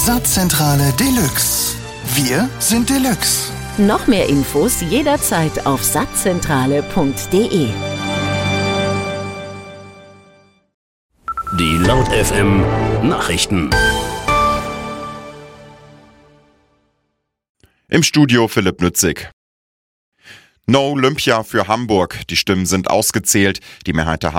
Saatzentrale Deluxe. Wir sind Deluxe. Noch mehr Infos jederzeit auf saatzentrale.de. Die Laut FM Nachrichten. Im Studio Philipp Nützig. No Olympia für Hamburg. Die Stimmen sind ausgezählt. Die Mehrheit der